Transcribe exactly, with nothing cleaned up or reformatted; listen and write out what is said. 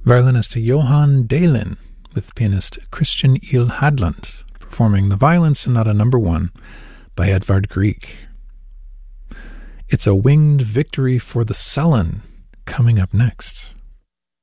Violinist Johan Dahlin with pianist Christian Il Hadland performing the Violin Sonata Number One by Edvard Grieg. It's a Winged Victory for the Sullen coming up next.